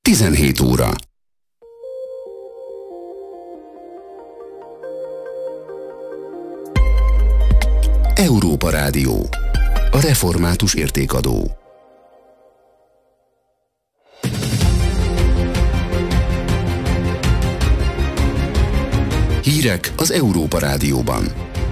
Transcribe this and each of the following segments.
17 óra. Európa Rádió. A református értékadó. Hírek az Európa Rádióban.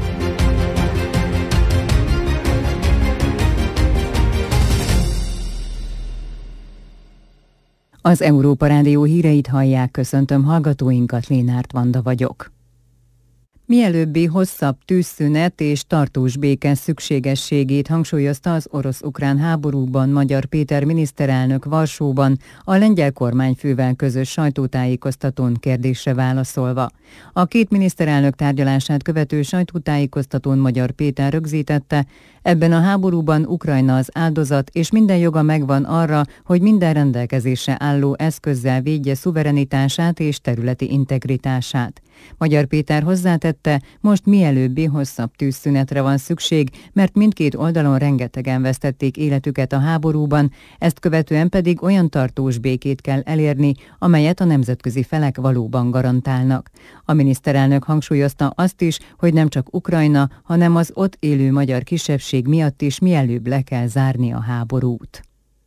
Az Európa Rádió híreit hallják, köszöntöm hallgatóinkat, Lénárt Vanda vagyok. Mielőbbi hosszabb tűzszünet és tartós béke szükségességét hangsúlyozta az orosz-ukrán háborúban Magyar Péter miniszterelnök Varsóban a lengyel kormányfővel közös sajtótájékoztatón kérdésre válaszolva. A két miniszterelnök tárgyalását követő sajtótájékoztatón Magyar Péter rögzítette, ebben a háborúban Ukrajna az áldozat, és minden joga megvan arra, hogy minden rendelkezésre álló eszközzel védje szuverenitását és területi integritását. Magyar Péter hozzátette, most mielőbbi hosszabb tűzszünetre van szükség, mert mindkét oldalon rengetegen vesztették életüket a háborúban, ezt követően pedig olyan tartós békét kell elérni, amelyet a nemzetközi felek valóban garantálnak. A miniszterelnök hangsúlyozta azt is, hogy nem csak Ukrajna, hanem az ott élő magyar kisebbség miatt is mielőbb le kell zárni a háborút.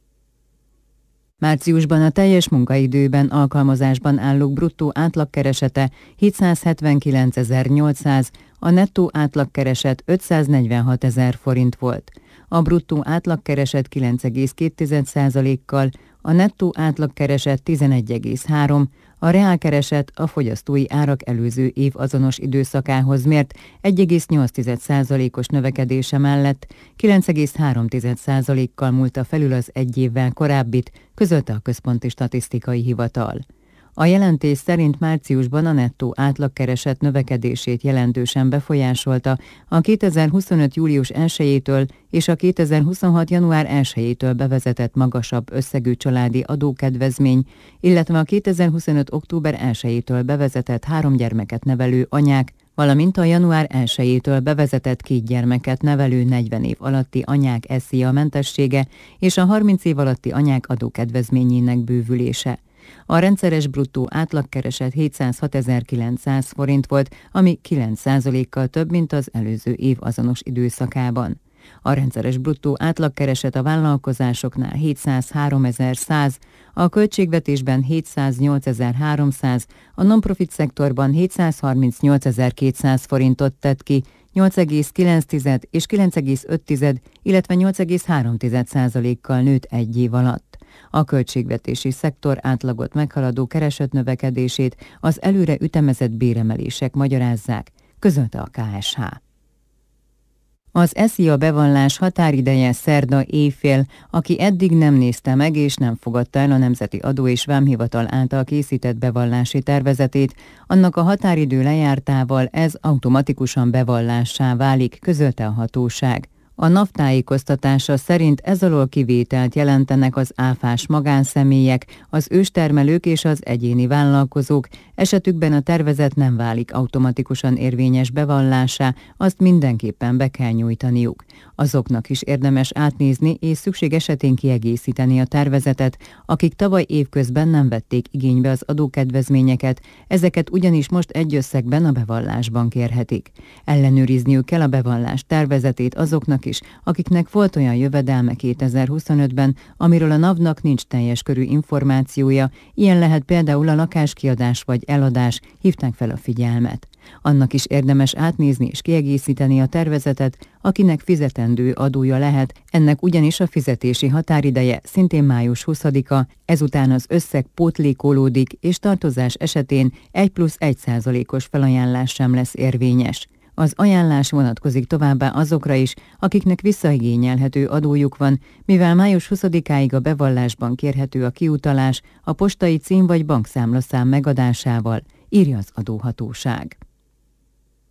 Márciusban a teljes munkaidőben alkalmazásban állók bruttó átlagkeresete 779.800, a nettó átlagkereset 546 000 forint volt. A bruttó átlagkereset 9,2%-kal, a nettó átlagkereset 11,3%, a reálkereset a fogyasztói árak előző év azonos időszakához mért 1,8%-os növekedése mellett 9,3%-kal múlta felül az egy évvel korábbit, közölte a Központi Statisztikai Hivatal. A jelentés szerint márciusban a nettó átlagkereset növekedését jelentősen befolyásolta a 2025. július 1-től és a 2026. január 1-től bevezetett magasabb összegű családi adókedvezmény, illetve a 2025. október 1-től bevezetett 3 gyermeket nevelő anyák, valamint a január 1-től bevezetett 2 gyermeket nevelő 40 év alatti anyák SZIA mentessége és a 30 év alatti anyák adókedvezményének bővülése. A rendszeres bruttó átlagkereset 706.900 forint volt, ami 9%-kal több, mint az előző év azonos időszakában. A rendszeres bruttó átlagkereset a vállalkozásoknál 703.100, a költségvetésben 708.300, a non-profit szektorban 738.200 forintot tett ki, 8,9 és 9,5, illetve 8,3%-kal nőtt egy év alatt. A költségvetési szektor átlagot meghaladó kereslet növekedését az előre ütemezett béremelések magyarázzák, közölte a KSH. Az SZIA bevallás határideje szerda éjfél, aki eddig nem nézte meg és nem fogadta el a Nemzeti Adó és Vámhivatal által készített bevallási tervezetét, annak a határidő lejártával ez automatikusan bevallássá válik, közölte a hatóság. A NAV tájékoztatása szerint ez alól kivételt jelentenek az áfás magánszemélyek, az őstermelők és az egyéni vállalkozók, esetükben a tervezet nem válik automatikusan érvényes bevallássá, azt mindenképpen be kell nyújtaniuk. Azoknak is érdemes átnézni és szükség esetén kiegészíteni a tervezetet, akik tavaly évközben nem vették igénybe az adókedvezményeket, ezeket ugyanis most egy összegben a bevallásban kérhetik. Ellenőrizniük kell a bevallás tervezetét azoknak is, akiknek volt olyan jövedelme 2025-ben, amiről a NAV-nak nincs teljes körű információja, ilyen lehet például a lakáskiadás vagy eladás, hívták fel a figyelmet. Annak is érdemes átnézni és kiegészíteni a tervezetet, akinek fizetendő adója lehet, ennek ugyanis a fizetési határideje szintén május 20-a, ezután az összeg pótlékolódik, és tartozás esetén 1+1%-os felajánlás sem lesz érvényes. Az ajánlás vonatkozik továbbá azokra is, akiknek visszaigényelhető adójuk van, mivel május 20-áig a bevallásban kérhető a kiutalás a postai cím vagy bankszámlaszám megadásával, írja az adóhatóság.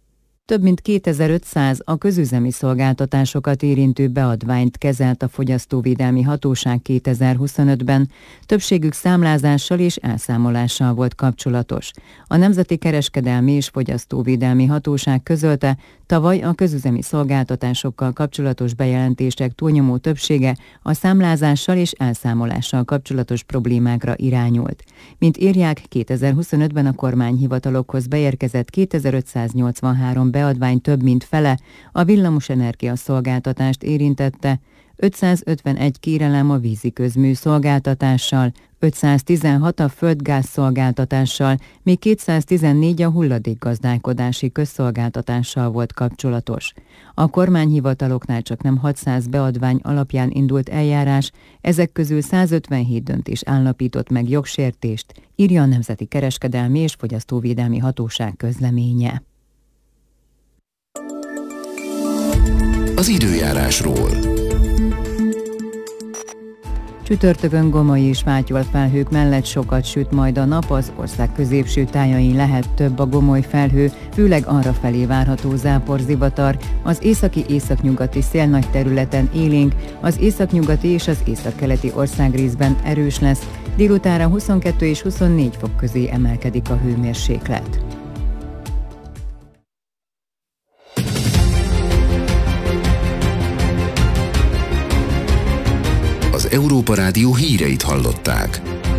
Több mint 2500 a közüzemi szolgáltatásokat érintő beadványt kezelt a Fogyasztóvédelmi Hatóság 2025-ben, többségük számlázással és elszámolással volt kapcsolatos. A Nemzeti Kereskedelmi és Fogyasztóvédelmi Hatóság közölte, tavaly a közüzemi szolgáltatásokkal kapcsolatos bejelentések túlnyomó többsége a számlázással és elszámolással kapcsolatos problémákra irányult. Mint írják, 2025-ben a kormányhivatalokhoz beérkezett 2583 beadvány több mint fele a villamosenergia szolgáltatást érintette, 551 kérelem a víziközmű szolgáltatással, 516 a földgáz szolgáltatással, míg 214 a hulladékgazdálkodási közszolgáltatással volt kapcsolatos. A kormányhivataloknál csak nem 600 beadvány alapján indult eljárás, ezek közül 157 döntés állapított meg jogsértést, írja a Nemzeti Kereskedelmi és Fogyasztóvédelmi Hatóság közleménye. Az időjárásról. Csütörtökön gomai és fátyolfelhők mellett sokat süt majd a nap, az ország középső tájain lehet több a gomoly felhő, főleg arrafelé várható záporzivatar, az északi-északnyugati szél nagy területen élénk, az északnyugati és az északkeleti országrészben erős lesz, délutánra 22 és 24 fok közé emelkedik a hőmérséklet. Az Európa Rádió híreit hallották.